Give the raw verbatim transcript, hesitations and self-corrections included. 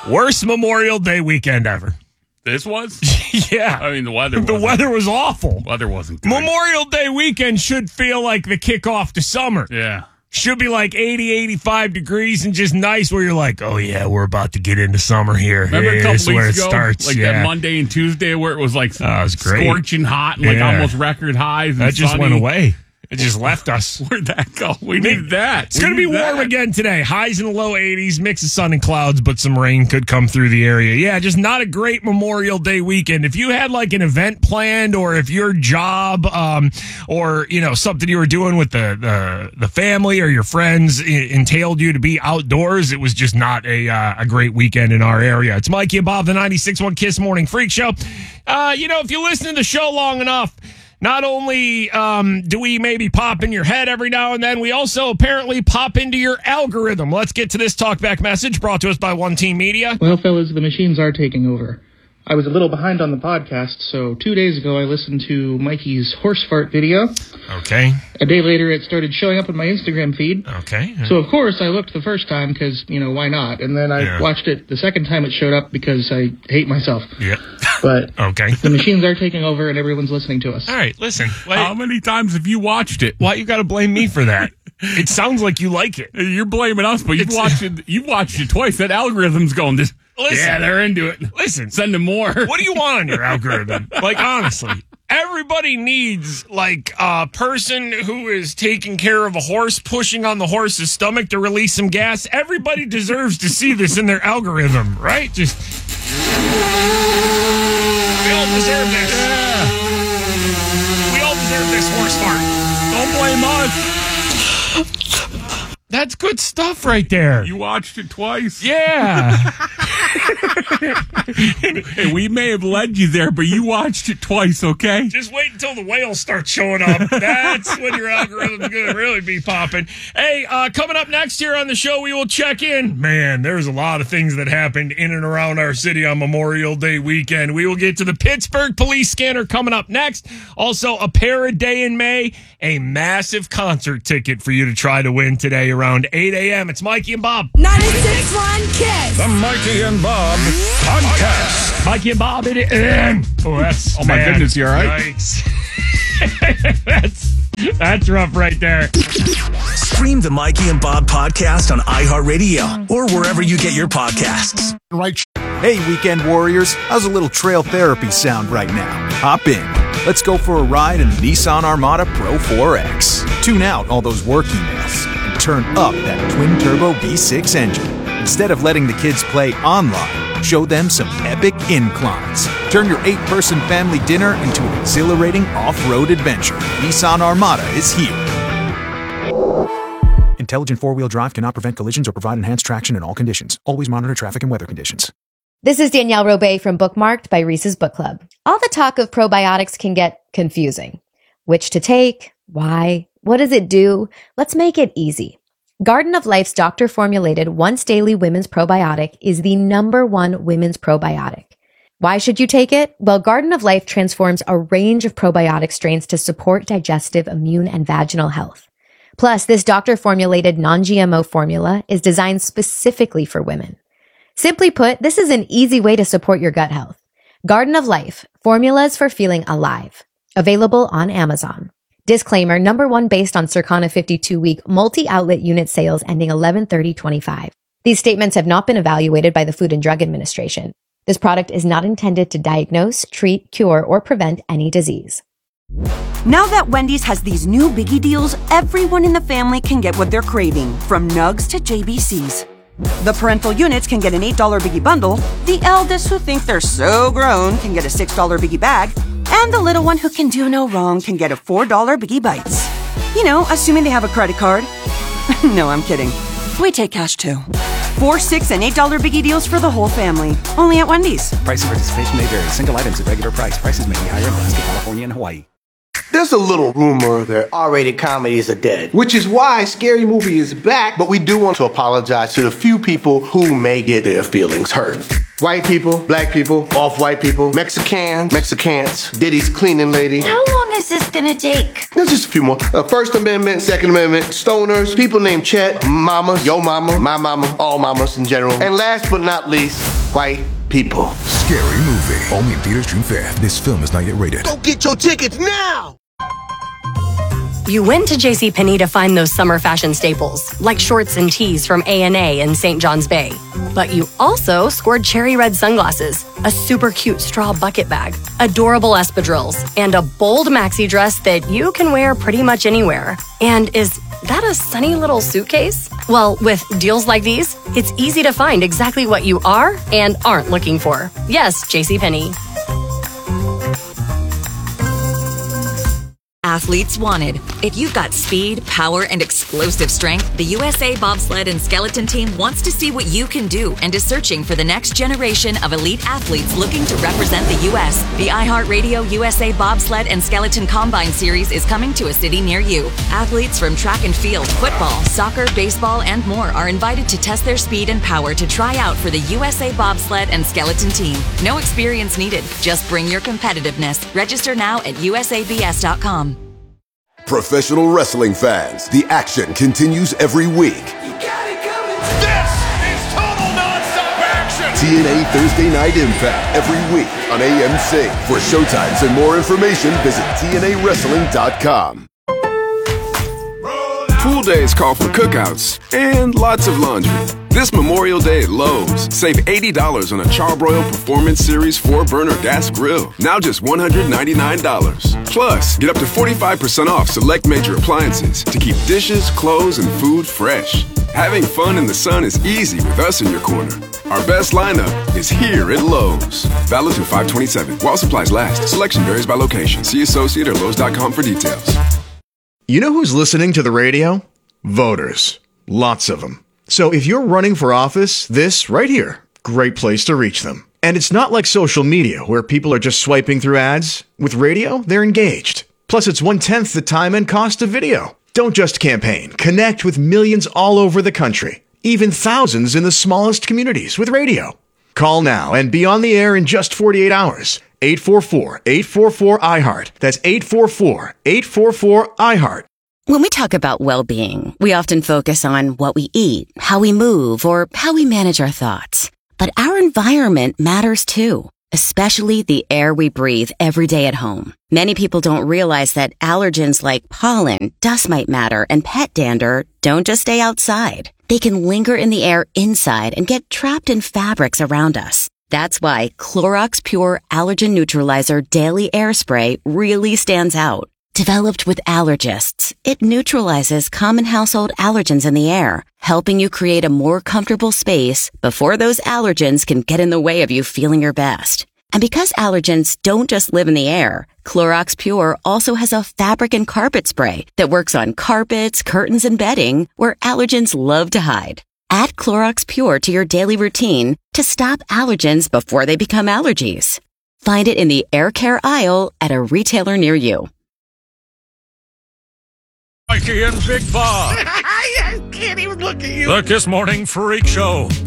Worst Memorial Day weekend ever. This was? Yeah. I mean, the weather The wasn't. weather was awful. Weather wasn't good. Memorial Day weekend should feel like the kickoff to summer. Yeah. Should be like eighty, eighty-five degrees and just nice where you're like, oh, yeah, we're about to get into summer here. Remember yeah, a couple this is where it weeks ago? starts. Like yeah. that Monday and Tuesday where it was like oh, it was great. scorching hot and like Yeah. almost record highs. And That just sunny. went away. It just left us. Where'd that go? We need that. It's going to be warm again today. Highs in the low eighties, mix of sun and clouds, but some rain could come through the area. Yeah, just not a great Memorial Day weekend. If you had like an event planned, or if your job um, or, you know, something you were doing with the, the, the family or your friends entailed you to be outdoors, it was just not a, uh, a great weekend in our area. It's Mikey and Bob, the ninety-six point one Kiss Morning Freak Show. Uh, you know, if you listen to the show long enough, not only um, do we maybe pop in your head every now and then, we also apparently pop into your algorithm. Let's get to this talkback message brought to us by One Team Media. Well, fellas, the machines are taking over. I was a little behind on the podcast, so two days ago I listened to Mikey's horse fart video. Okay. A day later it started showing up on my Instagram feed. Okay. So, of course, I looked the first time because, you know, why not? And then I Yeah. watched it the second time it showed up because I hate myself. Yeah. But Okay. the machines are taking over and everyone's listening to us. All right, listen. Wait, How many times have you watched it? why you got to blame me for that? It sounds like you like it. You're blaming us, but you've It's- watched it. You've watched it twice. That algorithm's going. This, Listen. yeah, they're into it. Listen. Send them more. What do you want on your algorithm? Like, honestly, everybody needs, like, a person who is taking care of a horse, pushing on the horse's stomach to release some gas. Everybody deserves to see this in their algorithm, right? Just, we all deserve this. Yeah. We all deserve this horse fart. Don't blame us. That's good stuff right there. You watched it twice. Yeah. Hey, we may have led you there, but you watched it twice, okay? Just wait until the whales start showing up. That's when your algorithm's going to really be popping. Hey, uh, coming up next here on the show, we will check in. Man, there's a lot of things that happened in and around our city on Memorial Day weekend. We will get to the Pittsburgh police scanner coming up next. Also, a pair a day in May, a massive concert ticket for you to try to win today around eight a.m. It's Mikey and Bob. ninety-six point one Kiss. The Mikey and Bob Podcast. Mikey and Bob, it is. Oh, that's Oh, my bad. goodness, you all right? Yikes. that's, that's rough right there. Stream the Mikey and Bob Podcast on iHeartRadio or wherever you get your podcasts. Right. Hey, weekend warriors, how's a little trail therapy sound right now? Hop in. Let's go for a ride in the Nissan Armada Pro four X. Tune out all those work emails and turn up that twin-turbo V six engine. Instead of letting the kids play online, show them some epic inclines. Turn your eight-person family dinner into an exhilarating off-road adventure. Nissan Armada is here. Intelligent four-wheel drive cannot prevent collisions or provide enhanced traction in all conditions. Always monitor traffic and weather conditions. This is Danielle Robay from Bookmarked by Reese's Book Club. All the talk of probiotics can get confusing. Which to take? Why? What does it do? Let's make it easy. Garden of Life's doctor-formulated once-daily women's probiotic is the number one women's probiotic. Why should you take it? Well, Garden of Life transforms a range of probiotic strains to support digestive, immune, and vaginal health. Plus, this doctor-formulated non-G M O formula is designed specifically for women. Simply put, this is an easy way to support your gut health. Garden of Life, formulas for feeling alive. Available on Amazon. Disclaimer, number one based on Circana fifty-two week multi-outlet unit sales ending eleven thirty twenty-five. These statements have not been evaluated by the Food and Drug Administration. This product is not intended to diagnose, treat, cure, or prevent any disease. Now that Wendy's has these new biggie deals, everyone in the family can get what they're craving, from nugs to J B Cs. The parental units can get an eight dollar biggie bundle, the eldest who think they're so grown can get a six dollar biggie bag, and the little one who can do no wrong can get a four dollar biggie bites. You know, assuming they have a credit card. No, I'm kidding. We take cash too. Four, six, and eight dollar biggie deals for the whole family. Only at Wendy's. Price and participation may vary. Single items at regular price. Prices may be higher in Alaska, California, and Hawaii. There's a little rumor that R-rated comedies are dead, which is why Scary Movie is back, but we do want to apologize to the few people who may get their feelings hurt. White people, black people, off-white people, Mexicans, Mexicans, Diddy's cleaning lady. How long is this gonna take? There's just a few more. Uh, First Amendment, Second Amendment, stoners, people named Chet, mama, yo mama, my mama, all mamas in general. And last but not least, white people. Scary Movie. Only in theaters June fifth. This film is not yet rated. Go get your tickets now! You went to JCPenney to find those summer fashion staples, like shorts and tees from A and A in Saint John's Bay. But you also scored cherry red sunglasses, a super cute straw bucket bag, adorable espadrilles, and a bold maxi dress that you can wear pretty much anywhere. And is that a sunny little suitcase? Well, with deals like these, it's easy to find exactly what you are and aren't looking for. Yes, JCPenney. Athletes wanted. If you've got speed, power, and explosive strength, the U S A Bobsled and Skeleton Team wants to see what you can do and is searching for the next generation of elite athletes looking to represent the U S The iHeartRadio U S A Bobsled and Skeleton Combine Series is coming to a city near you. Athletes from track and field, football, soccer, baseball, and more are invited to test their speed and power to try out for the U S A Bobsled and Skeleton Team. No experience needed. Just bring your competitiveness. Register now at U S A B S dot com. Professional wrestling fans, the action continues every week. You got it coming. This is total nonstop action. T N A Thursday Night Impact every week on A M C. For showtimes and more information, visit T N A wrestling dot com. Pool days call for cookouts and lots of laundry. This Memorial Day at Lowe's, save eighty dollars on a Charbroil Performance Series four burner gas grill. Now just one hundred ninety-nine dollars. Plus, get up to forty-five percent off select major appliances to keep dishes, clothes, and food fresh. Having fun in the sun is easy with us in your corner. Our best lineup is here at Lowe's. Valid through five twenty-seven. While supplies last. Selection varies by location. See associate or Lowe's dot com for details. You know who's listening to the radio? Voters. Lots of them. So if you're running for office, this right here, great place to reach them. And it's not like social media where people are just swiping through ads. With radio, they're engaged. Plus, it's one-tenth the time and cost of video. Don't just campaign. Connect with millions all over the country. Even thousands in the smallest communities with radio. Call now and be on the air in just forty-eight hours. eight four four, eight four four, I heart. That's eight four four, eight four four, I heart. When we talk about well-being, we often focus on what we eat, how we move, or how we manage our thoughts. But our environment matters too, especially the air we breathe every day at home. Many people don't realize that allergens like pollen, dust mite matter, and pet dander don't just stay outside. They can linger in the air inside and get trapped in fabrics around us. That's why Clorox Pure Allergen Neutralizer Daily Air Spray really stands out. Developed with allergists, it neutralizes common household allergens in the air, helping you create a more comfortable space before those allergens can get in the way of you feeling your best. And because allergens don't just live in the air, Clorox Pure also has a fabric and carpet spray that works on carpets, curtains, and bedding where allergens love to hide. Add Clorox Pure to your daily routine to stop allergens before they become allergies. Find it in the air care aisle at a retailer near you. Mikey and Big Bob. I can't even look at you. The Kiss Morning Freak Show.